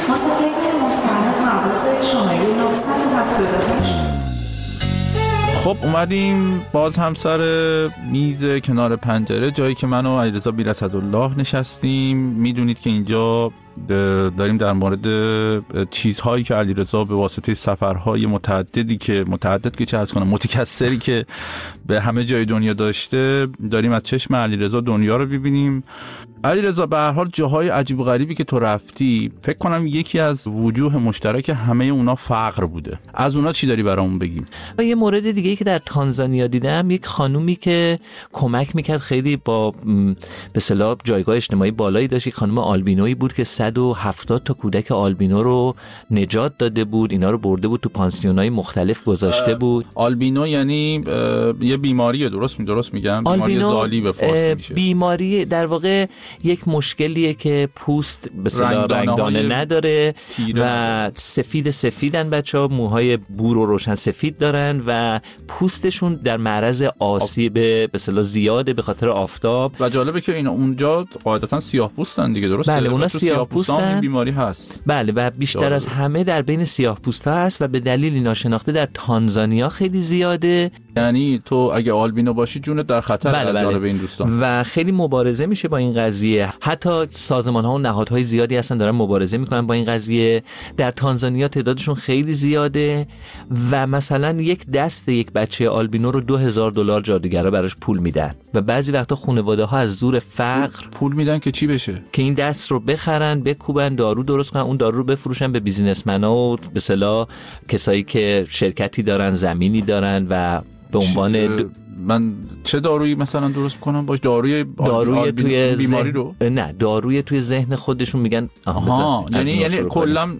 مشاهده محترم پرواز شماره 978. خب اومدیم باز هم سر میز کنار پنجره، جایی که من و علیرضا بی‌اسدالله نشستیم. میدونید که اینجا داریم در مورد چیزهایی که علیرضا به واسطه سفرهای متکثری که به همه جای دنیا داشته، داریم از چشم علیرضا دنیا رو ببینیم. علیرضا به هر حال جاهای عجیب و غریبی که تو رفتی، فکر کنم یکی از وجوه مشترک همه اونا فقر بوده. از اونا چی داری برامون بگیم؟ یه مورد دیگه‌ای که در تانزانیا دیدم، یک خانومی که کمک میکرد، خیلی با به اصطلاح جایگاه اجتماعی بالایی داشت. یک خانم آلبینویی بود که 170 تا کودک آلبینو رو نجات داده بود، اینا رو برده بود تو پانسیونای مختلف گذاشته بود. آلبینو یعنی یه بیماریه، درست میگم؟ بیماری زالی به فارسی میشه. بیماری در واقع یک مشکلیه که پوست به اصطلاح رنگدانه نداره و سفیدن بچه‌ها، موهای بور و روشن سفید دارن و پوستشون در معرض آسیب به اصطلاح زیاده به خاطر آفتاب. و جالبه که اینا اونجا قاعدتاً سیاه‌پوستن دیگه، درسته؟ بله، اونا سیاه‌پوستن، این بیماری هست. بله، و بیشتر از همه در بین سیاه‌پوستا هست و به دلیلی ناشناخته در تانزانیا خیلی زیاده. یعنی تو اگه آلبینو باشی جونت در خطر. بله. به این دوستان و خیلی مبارزه میشه با این قضیه. حتی سازمان‌ها و نهادهای زیادی هستن دارن مبارزه میکنن با این قضیه. در تانزانیا تعدادشون خیلی زیاده و مثلا یک دست یک بچه آلبینو رو $2000 جادوگرا براش پول میدن و بعضی وقتا خانواده‌ها از زور فقر پول میدن که چی بشه؟ که این دست رو بخرن، بکوبن، دارو درست کنن، اون دارو رو بفروشن به بیزینسمن‌ها و به اصطلاح کسایی که شرکتی دارن، زمینی دارن و به عنوان من چه دارویی مثلا درست کنم باش؟ داروی توی بیماری رو؟ نه، داروی توی ذهن خودشون میگن. یعنی کلا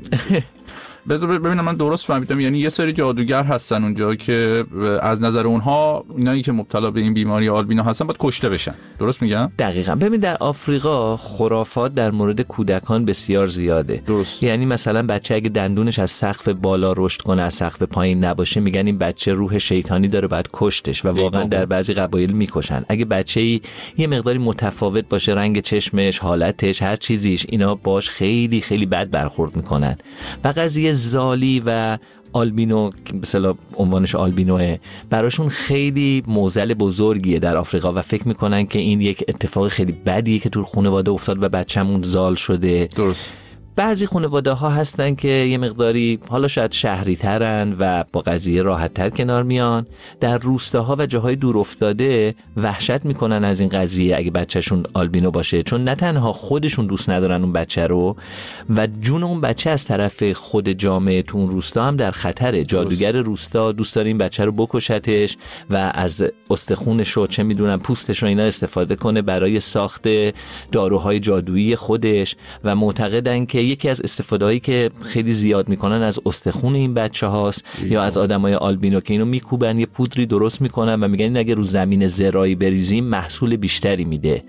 بذار ببینم من درست فهمیدم. یعنی یه سری جادوگر هستن اونجا که از نظر اونها اینایی که مبتلا به این بیماری آلبینو هستن باید کشته بشن، درست میگم؟ دقیقاً. ببین در آفریقا خرافات در مورد کودکان بسیار زیاده. درست. یعنی مثلا بچه اگه دندونش از سقف بالا رشد کنه از سقف پایین نباشه، میگن این بچه روح شیطانی داره، باید کشتش و واقعا در بعضی قبایل میکشن. اگه بچه‌ای یه مقداری متفاوت باشه، رنگ چشمش، حالتش، هر چیزیش، اینا باش خیلی خیلی بد برخورد میکنن. و قضیه زالی و آلبینو که مثلا عنوانش آلبینوه، براشون خیلی معضل بزرگیه در آفریقا و فکر میکنن که این یک اتفاق خیلی بدیه که تو خانواده افتاد و بچه‌مون زال شده. درست. بعضی خانواده ها هستن که یه مقداری حالا شاید شهری ترن و با قضیه راحت تر کنار میان. در روستاها و جاهای دور افتاده وحشت میکنن از این قضیه اگه بچهشون آلبینو باشه، چون نه تنها خودشون دوست ندارن اون بچه رو و جون اون بچه از طرف خود جامعه تو اون روستا هم در خطره. جادوگر روستا دوست داره این بچه رو بکشتش و از استخونش و چه میدونم پوستش رو اینا استفاده کنه برای ساخت داروهای جادویی خودش و معتقدن که یکی از استفاده‌هایی که خیلی زیاد میکنن از استخون این بچه هاست یا از آدمای آلبینو که اینو میکوبن، یه پودری درست میکنن و میگن این اگه رو زمین زراعی بریزیم محصول بیشتری میده.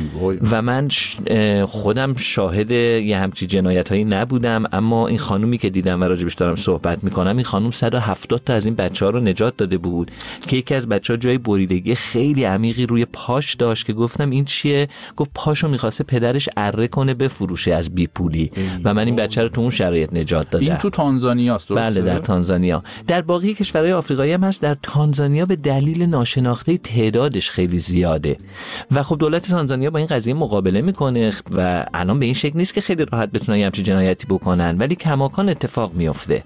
و من خودم شاهد یه همچی جنایتایی نبودم، اما این خانومی که دیدم و راجبش دارم صحبت میکنم، این خانوم 170 تا از این بچه‌ها رو نجات داده بود که یکی از بچه‌ها جای بریدگی خیلی عمیقی روی پاش داشت که گفتم این چیه؟ گفت پاشو میخواسته پدرش اره کنه بفروشه از بیپولی و من این بچه رو تو اون شرایط نجات دادم. این تو تانزانیا است، درسته؟ بله، در تانزانیا. در باقی کشورهای آفریقایی هم هست. در تانزانیا به دلیل ناشناخته تعدادش خیلی زیاده و خب دولت تانزانیا با این قضیه مقابله میکنه و الان به این شکل نیست که خیلی راحت بتونن همچین جنایتی بکنن، ولی کماکان اتفاق میفته.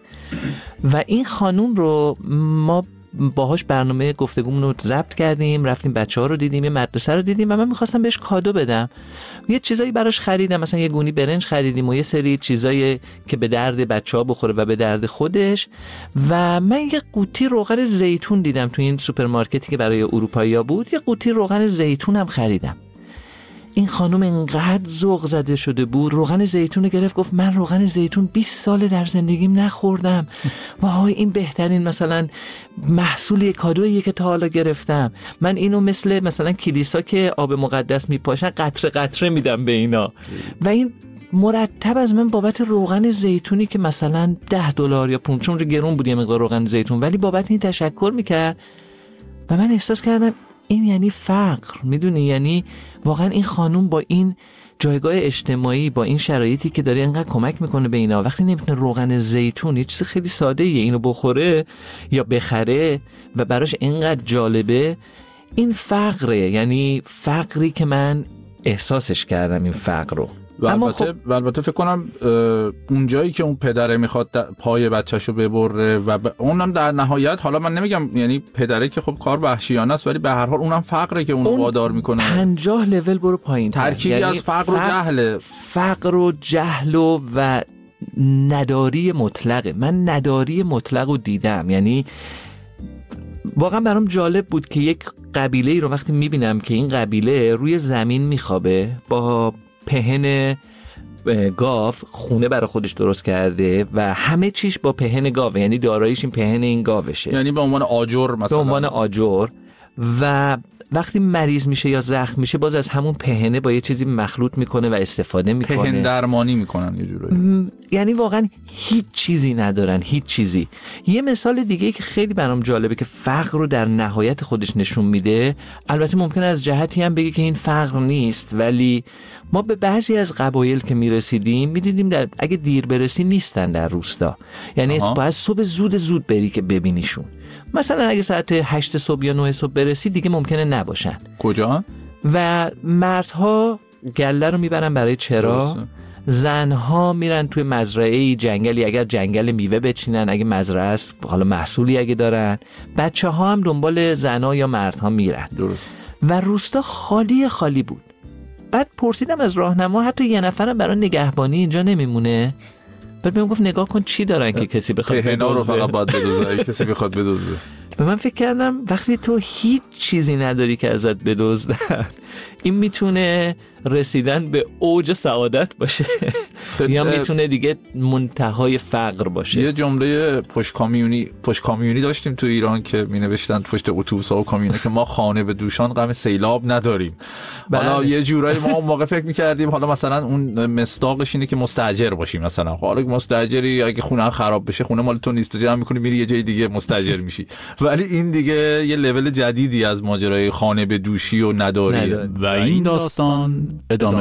و این خانوم رو ما باهاش برنامه گفتگومون رو ضبط کردیم، رفتیم بچه‌ها رو دیدیم، یه مدرسه رو دیدیم و من می‌خواستم بهش کادو بدم. یه چیزایی براش خریدم، مثلا یه گونی برنج خریدیم و یه سری چیزایی که به درد بچه‌ها بخوره و به درد خودش. و من یه قوطی روغن زیتون دیدم تو این سوپرمارکتی که برای اروپایی‌ها بود، یه قوطی روغن زیتون هم خریدم. این خانم انقدر ذوق زده شده بود، روغن زیتون گرفت گفت من روغن زیتون 20 سال در زندگیم نخوردم، وای این بهترین مثلا محصول کادویی که تا حالا گرفتم، من اینو مثلا کلیسا که آب مقدس میپاشن قطره قطره میدم به اینا. و این مرتب از من بابت روغن زیتونی که مثلا $10 یا 5، چون گرون بود یه مقدار روغن زیتون، ولی بابت این تشکر میکرد و من احساس کردم این یعنی فقر. میدونی، یعنی واقعا این خانوم با این جایگاه اجتماعی با این شرایطی که داره اینقدر کمک میکنه به اینا، وقتی نمیتونه روغن زیتون، یه چیز خیلی ساده ایه، اینو بخوره یا بخره و براش اینقدر جالبه، این فقره. یعنی فقری که من احساسش کردم این فقر رو. البته فکر کنم اون جایی که اون پدره میخواد پای بچه‌شو ببره و اونم در نهایت، حالا من نمیگم یعنی پدره که خب کار وحشیانه است، ولی به هر حال اونم فقره که اونو وادار میکنه 50 لول برو پایین، ترکیبی یعنی از فقر و جهل. فقر و جهل و نداری مطلقه. من نداری مطلق رو دیدم. یعنی واقعا برام جالب بود که یک قبیله ای رو وقتی میبینم که این قبیله روی زمین میخوابه با پهن گاو، خونه برای خودش درست کرده و همه چیش با پهن گاو، یعنی داراییش این پهن این گاوشه، یعنی به عنوان آجر مثلا، به عنوان آجر. و وقتی مریض میشه یا زخم میشه باز از همون پهنه با یه چیزی مخلوط میکنه و استفاده میکنه، پهن درمانی میکنن یه جورایی. یعنی واقعا هیچ چیزی ندارن، هیچ چیزی. یه مثال دیگه که خیلی برام جالبه که فقر رو در نهایت خودش نشون میده، البته ممکنه از جهتی هم بگی که این فقر نیست، ولی ما به بعضی از قبایل که میرسیدیم میدیدیم در اگه دیر برسی نیستن در روستا. یعنی باید صبح زود بری که ببینیشون. مثلا اگه ساعت 8 صبح یا 9 صبح برسی دیگه ممکنه نباشن. کجا؟ و مردها گله رو میبرن برای چرا، زنها میرن توی مزرعه جنگلی، اگر جنگل میوه بچینن، اگه مزرعه است حالا محصولی اگه دارن، بچه ها هم دنبال زنها یا مردها میرن. درست. و روستا خالی بود. بعد پرسیدم از راهنما حتی یه نفرم برای نگهبانی اینجا نمیمونه؟ بعد بهم گفت نگاه کن چی دارن که کسی بخواد بدزده رو فقط باید بدزده، کسی بخواد بدزده. به من فکر کردم وقتی تو هیچ چیزی نداری که ازت بدزدن، این میتونه رسیدن به اوج سعادت باشه یا میتونه دیگه منتهای فقر باشه. یه جمله پشت کامیونی داشتیم تو ایران که می نوشتن پشت اتوبوس‌ها و کامیونه که ما خانه به دوشان غم سیلاب نداریم. حالا یه جورایی ما اون موقع فکر می‌کردیم حالا مثلا اون مصداقش اینه که مستاجر باشیم، مثلا حالا مستاجری اگه خونه خراب بشه، خونه مال تو نیست، جمع می‌کنی میری یه جای دیگه مستاجر میشی. ولی این دیگه یه لول جدیدی از ماجرای خانه به دوشی و نداری و این داستان ادامه